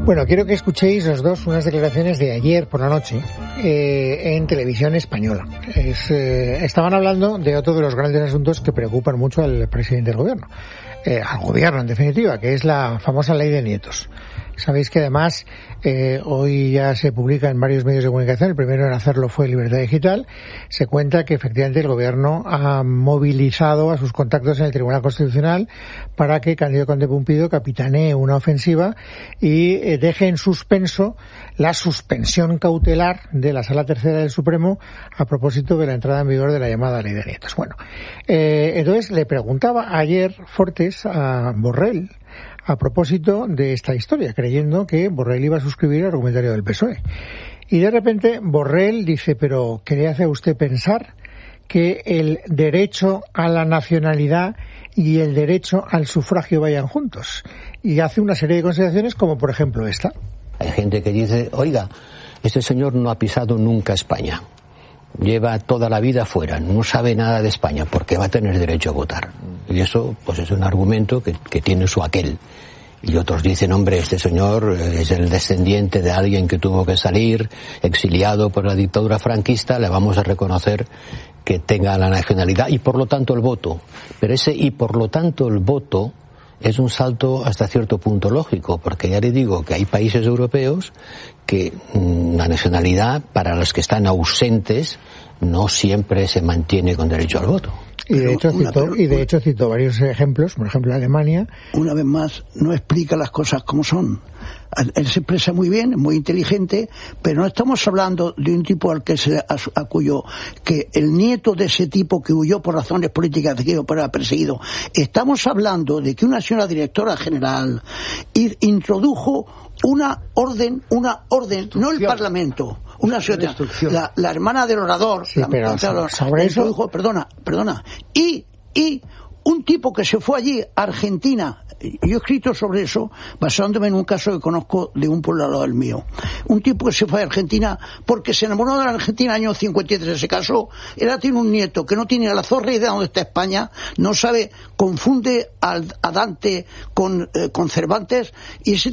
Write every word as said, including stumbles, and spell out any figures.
Bueno, quiero que escuchéis los dos unas declaraciones de ayer por la noche eh, en televisión española. Es, eh, estaban hablando de otro de los grandes asuntos que preocupan mucho al presidente del gobierno, eh, al gobierno en definitiva, que es la famosa ley de nietos. Sabéis que además eh, hoy ya se publica en varios medios de comunicación, el primero en hacerlo fue Libertad Digital, se cuenta que efectivamente el gobierno ha movilizado a sus contactos en el Tribunal Constitucional para que Cándido Conde Pumpido capitanee una ofensiva y eh, deje en suspenso la suspensión cautelar de la Sala Tercera del Supremo a propósito de la entrada en vigor de la llamada ley de nietos. Bueno, eh, entonces le preguntaba ayer Fortes a Borrell a propósito de esta historia, creyendo que Borrell iba a suscribir el argumentario del P S O E. Y de repente Borrell dice, pero ¿qué le hace a usted pensar que el derecho a la nacionalidad y el derecho al sufragio vayan juntos? Y hace una serie de consideraciones como, por ejemplo, esta. Hay gente que dice, oiga, este señor no ha pisado nunca España. Lleva toda la vida fuera, no sabe nada de España, porque va a tener derecho a votar. Y eso, pues es un argumento que, que tiene su aquel. Y otros dicen, hombre, este señor es el descendiente de alguien que tuvo que salir, exiliado por la dictadura franquista, le vamos a reconocer que tenga la nacionalidad y por lo tanto el voto. Pero ese y por lo tanto el voto es un salto hasta cierto punto lógico, porque ya le digo que hay países europeos que mmm, la nacionalidad para los que están ausentes no siempre se mantiene con derecho al voto. Y de hecho citó, y de hecho citó varios ejemplos, por ejemplo Alemania. Una vez más, no explica las cosas como son. Él se expresa muy bien, muy inteligente, pero no estamos hablando de un tipo al que se acuyó, que el nieto de ese tipo que huyó por razones políticas de que era perseguido. Estamos hablando de que una señora directora general introdujo una orden, una orden, no el Parlamento, una señora, la, la hermana del orador, sí, la, pero la, sobre eso introdujo, perdona, perdona, y, y un tipo que se fue allí a Argentina. Yo he escrito sobre eso basándome en un caso que conozco de un pueblo al lado del mío. Un tipo que se fue a Argentina porque se enamoró de la Argentina en el año cincuenta y tres, se casó, él tiene un nieto que no tiene la zorra idea de dónde está España, no sabe, confunde al, a Dante con, eh, con Cervantes, y ese